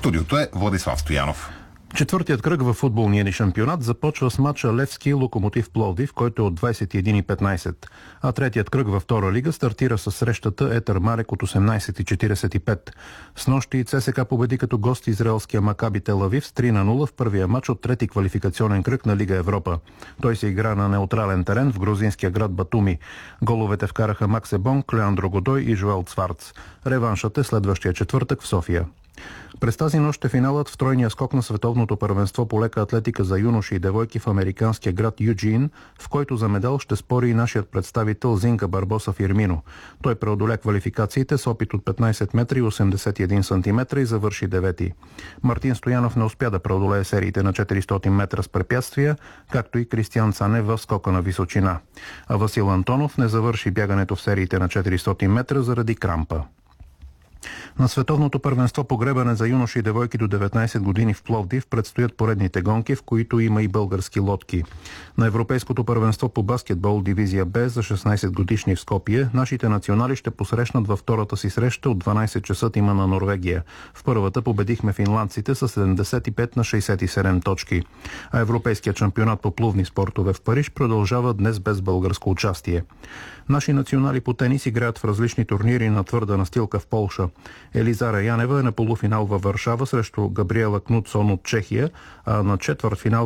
студиото е Владислав Стоянов. Четвъртият кръг във футболния ни шампионат започва с мача Левски Локомотив Пловдив, който е от 21:15. А третият кръг във втора лига стартира с срещата Етър Марек от 18:45. Снощи ЦСКА победи като гост израелския Макаби Тел Авив с 3-0 в първия мач от трети квалификационен кръг на Лига Европа. Той се игра на неутрален терен в грузинския град Батуми. Головете вкараха Макс Ебонг, Леандро Годой и Жоел Цварц. Реваншът е следващия четвъртък в София. През тази нощ е финалът в тройния скок на световното първенство по лека атлетика за юноши и девойки в американския град Юджин, в който за медал ще спори и нашият представител Зинка Барбоса Фирмино. Той преодоля квалификациите с опит от 15 метра и 81 см и завърши девети. Мартин Стоянов не успя да преодолее сериите на 400 метра с препятствия, както и Кристиан Цанев в скока на височина. А Васил Антонов не завърши бягането в сериите на 400 метра заради крампа. На световното първенство по гребане за юноши и девойки до 19 години в Пловдив предстоят поредните гонки, в които има и български лодки. На европейското първенство по баскетбол дивизия Б за 16 годишни в Скопие нашите национали ще посрещнат във втората си среща от 12 часа тима на Норвегия. В първата победихме финландците с 75-67 точки. А европейският шампионат по плувни спортове в Париж продължава днес без българско участие. Наши национали по тенис играят в различни турнири на твърда настилка в Полша. Елизара Янева е на полуфинал във Варшава срещу Габриела Кнутсон от Чехия, а на четвъртфинал